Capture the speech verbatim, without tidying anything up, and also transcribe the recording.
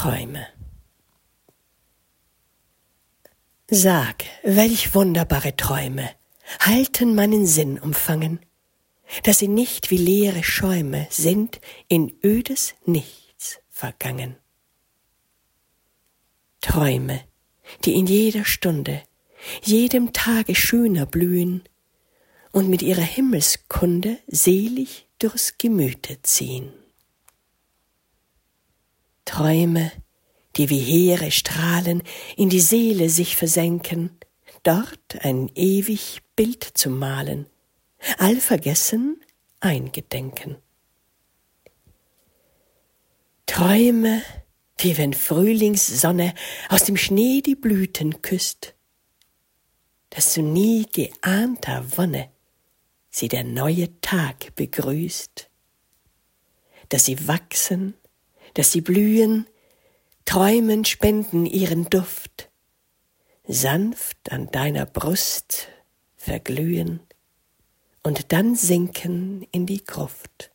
Träume. Sag, welch wunderbare Träume halten meinen Sinn umfangen, dass sie nicht wie leere Schäume sind in ödes Nichts vergangen. Träume, die in jeder Stunde, jedem Tage schöner blühen und mit ihrer Himmelskunde selig durchs Gemüte ziehen. Träume, die wie hehre Strahlen in die Seele sich versenken, dort ein ewig Bild zu malen, allvergessen eingedenken. Träume, wie wenn Frühlingssonne aus dem Schnee die Blüten küsst, dass zu nie geahnter Wonne sie der neue Tag begrüßt, dass sie wachsen, dass sie blühen, Träumen spenden ihren Duft, sanft an deiner Brust verglühen und dann sinken in die Gruft.